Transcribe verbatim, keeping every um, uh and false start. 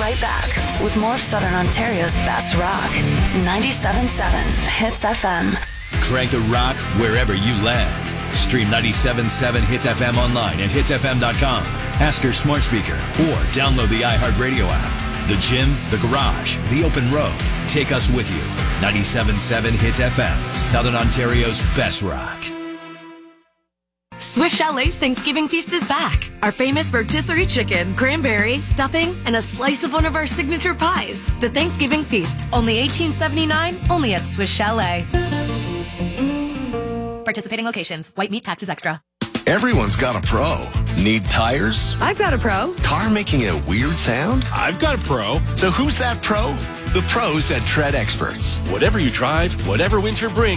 right back with more of Southern Ontario's best rock. ninety-seven point seven Hits F M. Crank the rock wherever you land. Stream ninety-seven point seven Hits F M online at hits f m dot com. Ask your smart speaker or download the iHeartRadio app. The gym, the garage, the open road. Take us with you. ninety-seven point seven Hits F M, Southern Ontario's best rock. Swiss Chalet's Thanksgiving Feast is back. Our famous rotisserie chicken, cranberry, stuffing, and a slice of one of our signature pies. The Thanksgiving Feast, only eighteen seventy-nine, only at Swiss Chalet. Participating locations. White meat taxes extra. Everyone's got a pro. Need tires? I've got a pro. Car making a weird sound? I've got a pro. So who's that pro? The pros at Tread Experts. Whatever you drive, whatever winter brings.